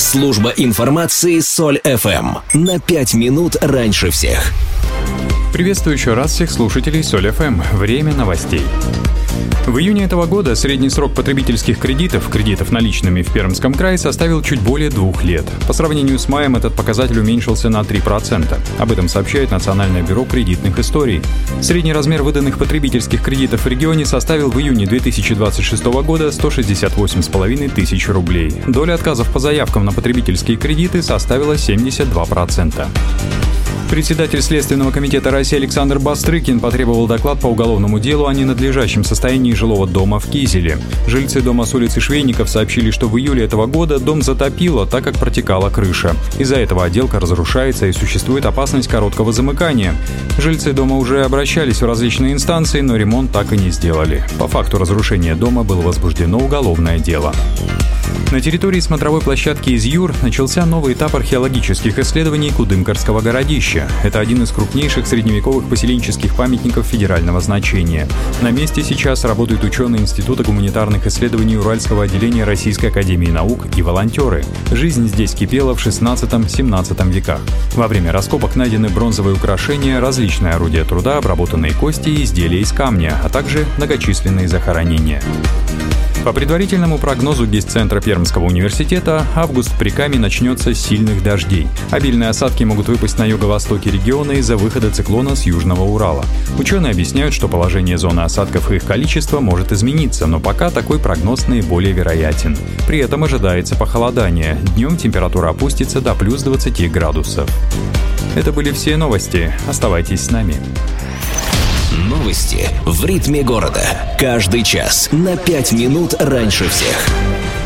Служба информации Соль ФМ. На 5 минут раньше всех. Приветствую еще раз всех слушателей Соль ФМ. Время новостей. В июне этого года средний срок потребительских кредитов наличными в Пермском крае составил чуть более 2 лет. По сравнению с маем этот показатель уменьшился на 3%. Об этом сообщает Национальное бюро кредитных историй. Средний размер выданных потребительских кредитов в регионе составил в июне 2026 года 168,5 тысяч рублей. Доля отказов по заявкам на потребительские кредиты составила 72%. Председатель Следственного комитета России Александр Бастрыкин потребовал доклад по уголовному делу о ненадлежащем состоянии жилого дома в Кизеле. Жильцы дома с улицы Швейников сообщили, что в июле этого года дом затопило, так как протекала крыша. Из-за этого отделка разрушается и существует опасность короткого замыкания. Жильцы дома уже обращались в различные инстанции, но ремонт так и не сделали. По факту разрушения дома было возбуждено уголовное дело. На территории смотровой площадки Изюр начался новый этап археологических исследований Кудымкарского городища. Это один из крупнейших средневековых поселенческих памятников федерального значения. На месте сейчас работают ученые Института гуманитарных исследований Уральского отделения Российской академии наук и волонтеры. Жизнь здесь кипела в 16-17 веках. Во время раскопок найдены бронзовые украшения, различные орудия труда, обработанные кости и изделия из камня, а также многочисленные захоронения. По предварительному прогнозу Гисцентра Пермского университета, август при Каме начнется с сильных дождей. Обильные осадки могут выпасть на юго-востоке региона из-за выхода циклона с Южного Урала. Ученые объясняют, что положение зоны осадков и их количество может измениться, но пока такой прогноз наиболее вероятен. При этом ожидается похолодание. Днем температура опустится до плюс 20 градусов. Это были все новости. Оставайтесь с нами. Новости в ритме города. Каждый час на 5 минут раньше всех.